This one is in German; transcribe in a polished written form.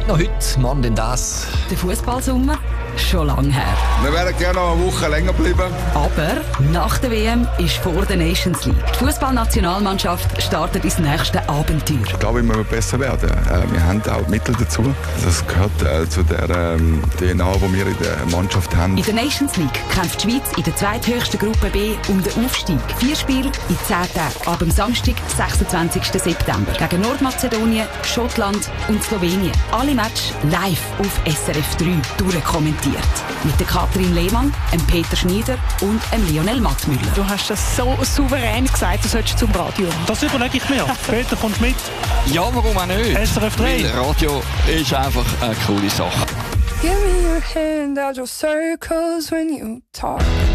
noch heute, morgen denn das. Der Fußballsommer? Schon lange her. Wir werden gerne noch eine Woche länger bleiben. Aber nach der WM ist vor der Nations League. Die Fußballnationalmannschaft startet ins nächste Abenteuer. Ich glaube, wir müssen besser werden. Wir haben auch Mittel dazu. Das gehört zu der DNA, die wir in der Mannschaft haben. In der Nations League kämpft die Schweiz in der zweithöchsten Gruppe B um den Aufstieg. 4 Spiele in 10 Tagen. Ab dem Samstag, 26. September. Gegen Nordmazedonien, Schottland und Slowenien. Alle Matches live auf SRF 3 durchkommentiert. Mit der Katrin Lehmann, dem Peter Schnieder und dem Lionel Mattmüller. Du hast das so souverän gesagt, du solltest zum Radio. Das überlege ich mir. Peter, kommst mit? Ja, warum auch nicht? SRF 3. Weil Radio ist einfach eine coole Sache. Give me your hand, I'll draw circles when you talk.